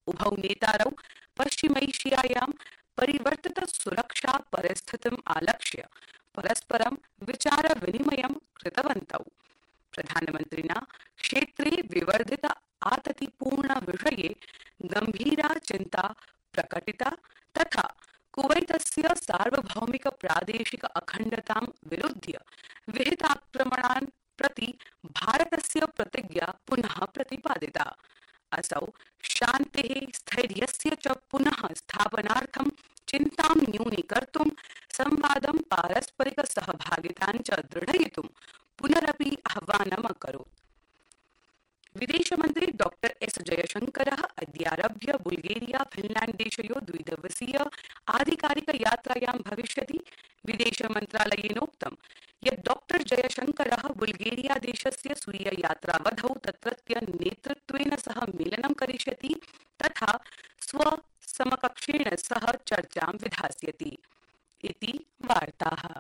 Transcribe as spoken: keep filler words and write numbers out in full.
उभौ नेतारौ पश्चिमैशियायां परिवर्तित सुरक्षा परिस्थितिम् आलक्ष्य परस्परं विचार विनिमयं कृतवन्तौ। प्रधानमन्त्रिणा क्षेत्रे विवर्धित आततिपूर्ण विषये गंभीरा चिन्ता प्रकटिता तथा कुवैतस्य सार्वभौमिक प्रादेशिक अखण्डतां विरुध्य विहिताक्रमणान् प्रति भारतस्य प्रतिज्ञा पुनः प्रतिपादिता। असौ शान्तेः स्थैर्यस्य च पुनः स्थापनार्थं चिन्तां न्यूनीकर्तुं संवादं पारस्परिक सहभागितां च दृढयितुं पुनरपि आह्वानम् अकरोत्। विदेशमन्त्री डॉक्टर एस जयशंकरः अद्यारभ्य बुल्गेरिया फिनलैंड देशयो द्विदिवसीय आधिकारिक यात्रायां भविष्यति। विदेशमन्त्रालयेनोक्तं यत् डॉक्टर जयशंकरः बुल्गेरिया देशस्य स्वीय यात्रावधौ तत्रत्य नेतृत्वेन सह मेलनं करिष्यति तथा स्व समकक्षेण सह चर्चां विधास्यति इति वार्ताः।